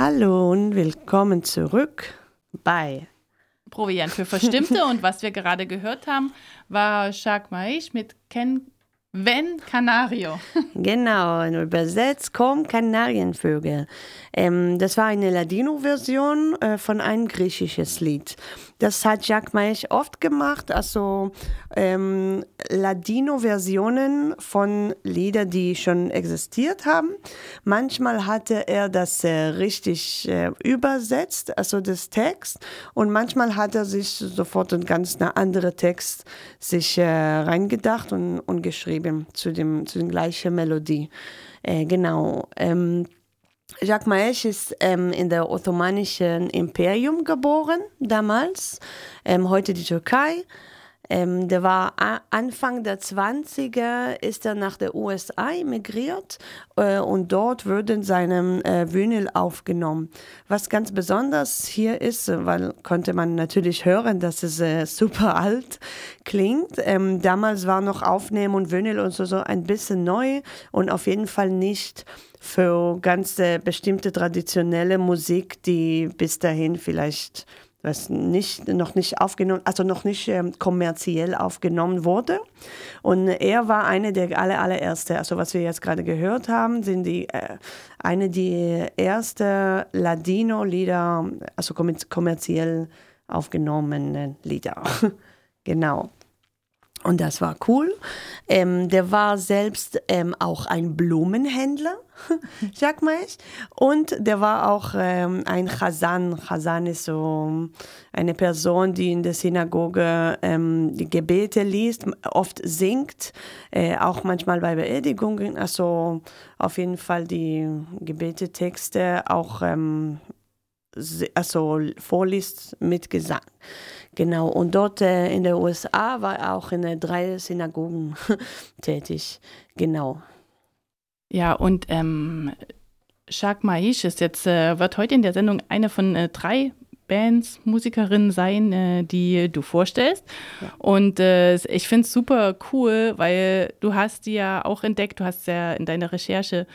Hallo und willkommen zurück bei Proviant für Verstimmte. Und was wir gerade gehört haben, war Jacques Maisch mit Ven Canario. Genau, übersetzt Komm Kanarienvögel. Das war eine Ladino-Version von einem griechisches Lied. Das hat Jacques Maisch oft gemacht, also Ladino-Versionen von Liedern, die schon existiert haben. Manchmal hatte er das richtig übersetzt, also das Text, und manchmal hat er sich sofort einen ganz anderen Text sich reingedacht und geschrieben zu den gleichen Melodie. Genau. Jacques Maisch ist in der Ottomanischen Imperium geboren, damals, heute die Türkei. Der war Anfang der 20er, ist er nach der USA emigriert und dort wurden seine Vinyl aufgenommen. Was ganz besonders hier ist, weil konnte man natürlich hören, dass es super alt klingt. Damals war noch Aufnehmen und Vinyl und so ein bisschen neu und auf jeden Fall nicht für ganz bestimmte traditionelle Musik, die bis dahin vielleicht noch nicht aufgenommen, also noch nicht kommerziell aufgenommen wurde. Und er war eine der allererste, also was wir jetzt gerade gehört haben, sind eine der ersten Ladino-Lieder, also kommerziell aufgenommenen Lieder. Genau. Und das war cool. Der war selbst auch ein Blumenhändler, Jacques Maisch. Und der war auch ein Chazan. Chazan ist so eine Person, die in der Synagoge die Gebete liest, oft singt, auch manchmal bei Beerdigungen. Also auf jeden Fall die Gebetetexte auch also vorliest mit Gesang. Genau, und dort in den USA war er auch in 3 Synagogen tätig. Genau. Ja, und Jacques Maisch ist jetzt, wird heute in der Sendung eine von 3 Bands, Musikerinnen sein, die du vorstellst. Ja. Und ich finde es super cool, weil du hast die ja auch entdeckt, du hast ja in deiner Recherche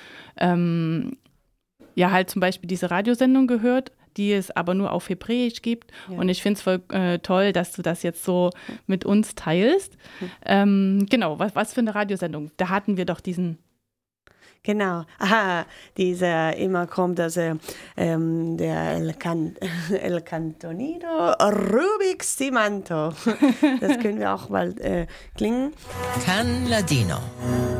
ja halt zum Beispiel diese Radiosendung gehört, die es aber nur auf Hebräisch gibt. Ja. Und ich finde es voll toll, dass du das jetzt so mit uns teilst. Genau, was für eine Radiosendung? Da hatten wir doch diesen... Genau, immer kommt der El Cantonino Rubik Simanto. Das können wir auch mal klingen. Can Ladino.